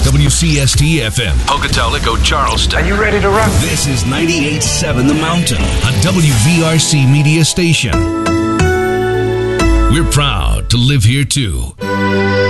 WCST-FM, Pocatello, Charleston. Are you ready to rock? This is 98.7 The Mountain, a WVRC media station. We're proud to live here, too.